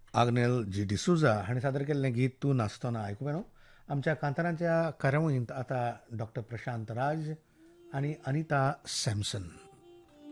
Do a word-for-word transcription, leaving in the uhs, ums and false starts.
आग्नेल जी डिसूजा हाणें सादर केल्लें गीत तूं नासतना आयकूं येणो. आमच्या कांतारांच्या कार्यावळींत आतां डॉक्टर प्रशांत राज आनी अनिता सॅमसन.